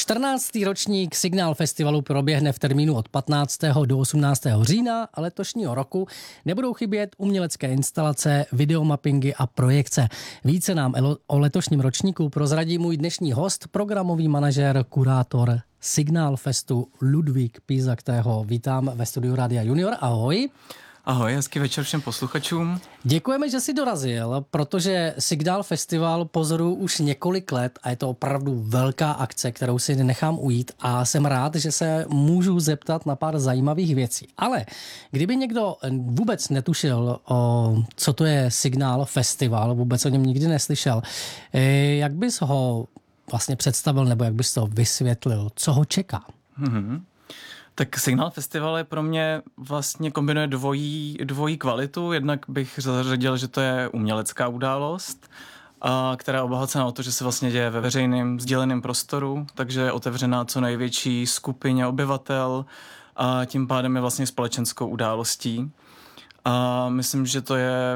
14. ročník Signál festivalu proběhne v termínu od 15. do 18. října a letošního roku nebudou chybět umělecké instalace, videomappingy a projekce. Více nám o letošním ročníku prozradí můj dnešní host, programový manažer, kurátor Signál Festu Ludvík Píza, kterého vítám ve studiu Rádia Junior. Ahoj. Ahoj, hezký večer všem posluchačům. Děkujeme, že jsi dorazil, protože Signál Festival pozoruju už několik let a je to opravdu velká akce, kterou si nechám ujít a jsem rád, že se můžu zeptat na pár zajímavých věcí. Ale kdyby někdo vůbec netušil, co to je Signál Festival, vůbec o něm nikdy neslyšel, jak bys ho vlastně představil nebo jak bys to vysvětlil, co ho čeká? Tak Signál Festival je pro mě vlastně kombinuje dvojí kvalitu. Jednak bych zařadil, že to je umělecká událost, která je obohacená o to, že se vlastně děje ve veřejném sdíleném prostoru, takže je otevřená co největší skupině obyvatel a tím pádem je vlastně společenskou událostí. A myslím, že to je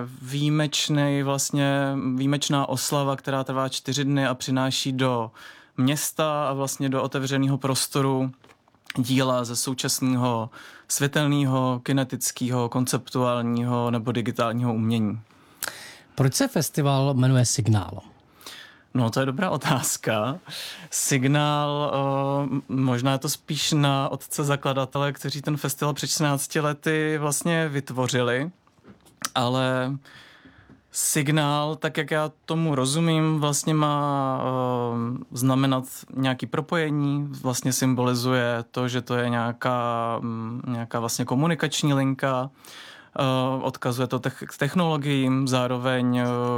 výjimečná oslava, která trvá 4 dny a přináší do města a vlastně do otevřeného prostoru díla ze současného světelného, kinetického, konceptuálního nebo digitálního umění. Proč se festival jmenuje Signál? No, to je dobrá otázka. Signál, možná je to spíš na otce zakladatele, kteří ten festival před 14 lety vlastně vytvořili, ale Signál, tak jak já tomu rozumím, vlastně má znamenat nějaké propojení, vlastně symbolizuje to, že to je nějaká vlastně komunikační linka, odkazuje to k technologiím, zároveň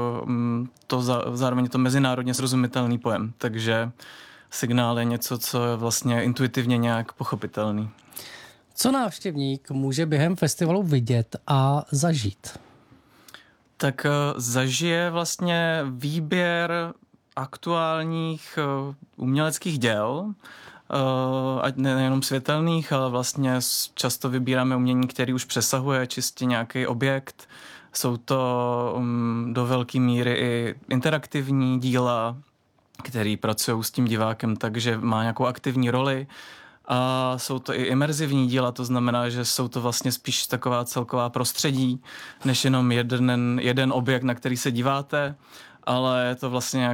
je to mezinárodně srozumitelný pojem, takže Signál je něco, co je vlastně intuitivně nějak pochopitelný. Co návštěvník může během festivalu vidět a zažít? Tak zažije vlastně výběr aktuálních uměleckých děl, ať nejenom světelných, ale vlastně často vybíráme umění, který už přesahuje čistě nějaký objekt. Jsou to do velké míry i interaktivní díla, které pracují s tím divákem, takže má nějakou aktivní roli. A jsou to i imerzivní díla, to znamená, že jsou to vlastně spíš taková celková prostředí, než jenom jeden objekt, na který se díváte, ale je to vlastně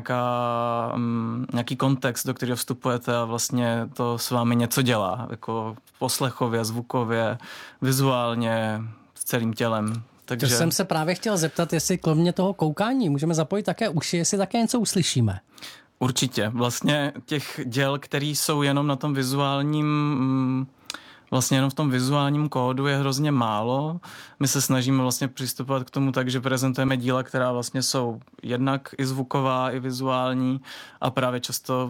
nějaký kontext, do kterého vstupujete a vlastně to s vámi něco dělá, jako poslechově, zvukově, vizuálně, s celým tělem. Takže jsem se právě chtěl zeptat, jestli kromě toho koukání můžeme zapojit také uši, jestli také něco uslyšíme. Určitě. Vlastně těch děl, které jsou jenom na tom vizuálním, vlastně jenom v tom vizuálním kódu je hrozně málo. My se snažíme vlastně přistupovat k tomu tak, že prezentujeme díla, která vlastně jsou jednak i zvuková, i vizuální a právě často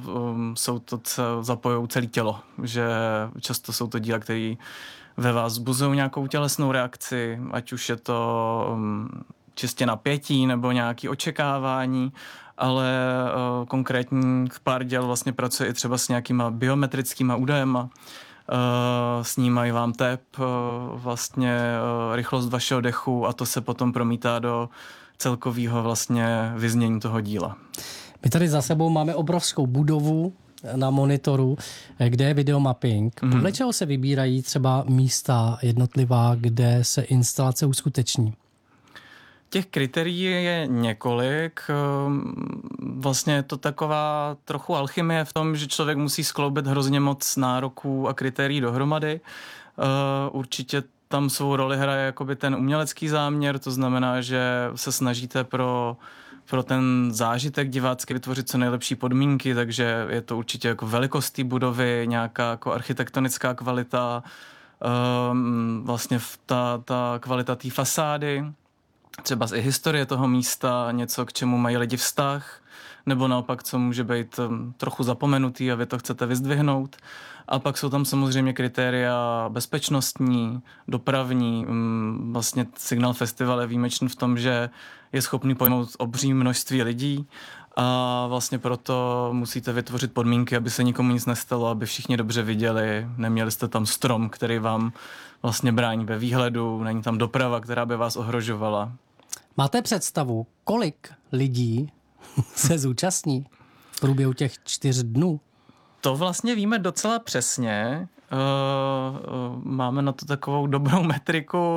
zapojou celé tělo. Že často jsou to díla, které ve vás vzbuzují nějakou tělesnou reakci, ať už je to čistě napětí nebo nějaké očekávání, ale konkrétní pár děl vlastně pracuje i třeba s nějakýma biometrickýma údajema. Snímají vám tep, vlastně rychlost vašeho dechu a to se potom promítá do celkového vlastně vyznění toho díla. My tady za sebou máme obrovskou budovu na monitoru, kde je videomapping. Podle čeho se vybírají třeba místa jednotlivá, kde se instalace uskuteční? Těch kritérií je několik. Vlastně je to taková trochu alchymie v tom, že člověk musí skloubit hrozně moc nároků a kritérií dohromady. Určitě tam svou roli hraje jakoby ten umělecký záměr, to znamená, že se snažíte pro ten zážitek divácky vytvořit co nejlepší podmínky, takže je to určitě jako velikost té budovy, nějaká jako architektonická kvalita, vlastně ta kvalita té fasády, třeba i historie toho místa, něco, k čemu mají lidi vztah, nebo naopak, co může být trochu zapomenutý a vy to chcete vyzdvihnout. A pak jsou tam samozřejmě kritéria bezpečnostní, dopravní. Vlastně Signál Festival je výjimečný v tom, že je schopný pojmout obří množství lidí a vlastně proto musíte vytvořit podmínky, aby se nikomu nic nestalo, aby všichni dobře viděli. Neměli jste tam strom, který vám vlastně brání ve výhledu, není tam doprava, která by vás ohrožovala. Máte představu, kolik lidí se zúčastní v průběhu těch 4 dnů? To vlastně víme docela přesně. Máme na to takovou dobrou metriku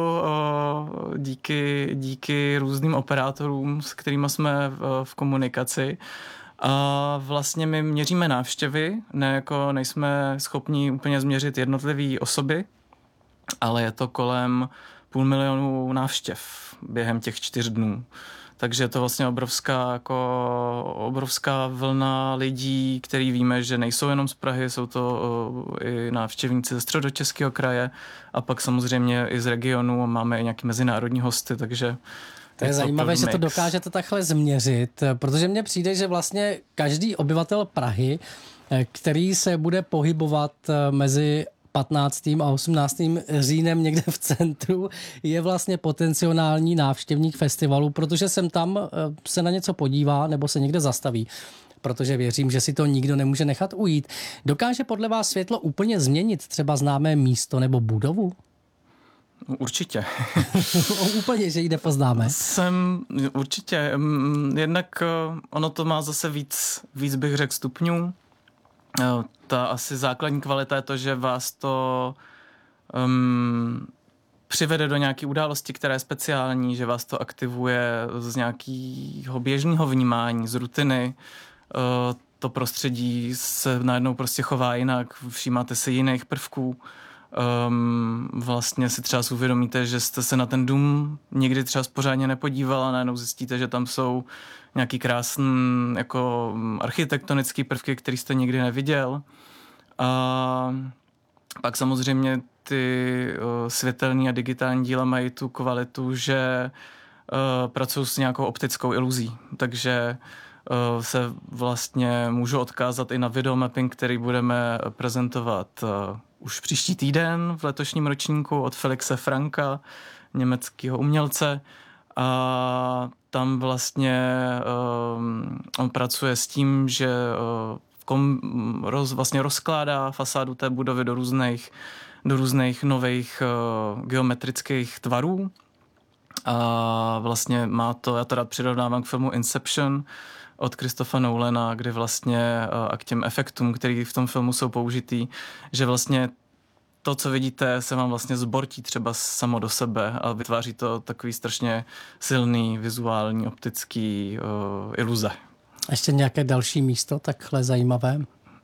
díky různým operátorům, s kterými jsme v komunikaci. A vlastně my měříme návštěvy, nejsme schopni úplně změřit jednotlivé osoby, ale je to kolem 500 000 návštěv během těch 4 dnů. Takže je to vlastně obrovská vlna lidí, který víme, že nejsou jenom z Prahy, jsou to i návštěvníci ze Středočeského kraje a pak samozřejmě i z regionu, máme i nějaký mezinárodní hosty, takže to je zajímavé, že to dokážete takhle změřit, protože mně přijde, že vlastně každý obyvatel Prahy, který se bude pohybovat mezi 15. a 18. říjnem někde v centru, je vlastně potenciální návštěvník festivalu, protože sem tam se na něco podívá nebo se někde zastaví, protože věřím, že si to nikdo nemůže nechat ujít. Dokáže podle vás světlo úplně změnit třeba známé místo nebo budovu? Určitě. Úplně, že ji nepoznáme. Určitě. Jednak ono to má zase víc bych řekl, stupňů. Ta asi základní kvalita je to, že vás to přivede do nějaké události, která je speciální, že vás to aktivuje z nějakého běžného vnímání, z rutiny. To prostředí se najednou prostě chová jinak, všímáte si jiných prvků. Vlastně si třeba uvědomíte, že jste se na ten dům někdy třeba pořádně nepodívala, najednou zjistíte, že tam jsou nějaký krásný jako architektonický prvky, který jste nikdy neviděl. A pak samozřejmě ty světelný a digitální díla mají tu kvalitu, že pracují s nějakou optickou iluzí, takže se vlastně můžu odkázat i na videomapping, který budeme prezentovat už příští týden v letošním ročníku od Felixe Franka, německého umělce. A tam vlastně on pracuje s tím, že vlastně rozkládá fasádu té budovy do různých nových geometrických tvarů. A vlastně má to, já to rád přirovnávám k filmu Inception od Christopha Nolana, kdy vlastně a k těm efektům, který v tom filmu jsou použitý, že vlastně to, co vidíte, se vám vlastně zbortí třeba samo do sebe a vytváří to takový strašně silný vizuální, optický iluze. Ještě nějaké další místo takhle zajímavé?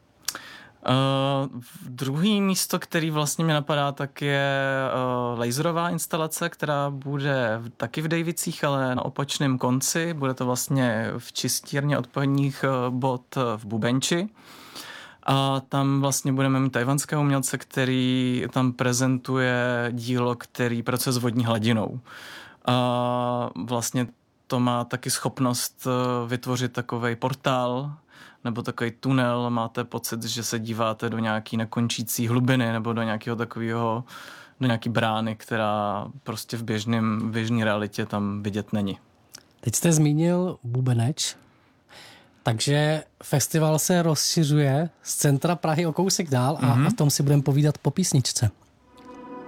Druhý místo, který vlastně mě napadá, tak je laserová instalace, která bude taky v Dejvicích, ale na opačném konci. Bude to vlastně v čistírně odpovědních bod v Bubenči. A tam vlastně budeme mít tajvanského umělce, který tam prezentuje dílo, který pracuje s vodní hladinou. A vlastně to má taky schopnost vytvořit takovej portál nebo takový tunel, máte pocit, že se díváte do nějaký nekončící hlubiny nebo do nějakého takového, do nějaký brány, která prostě v běžné realitě tam vidět není. Teď jste zmínil Bubeneč, takže festival se rozšiřuje z centra Prahy o kousek dál a o tom si budeme povídat po písničce.